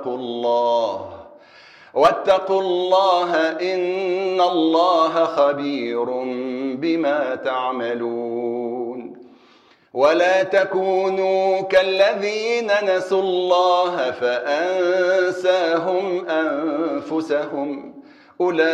واتقوا الله إن الله خبير بما تعملون. ولا تكونوا كالذين نسوا الله فأنساهم أنفسهم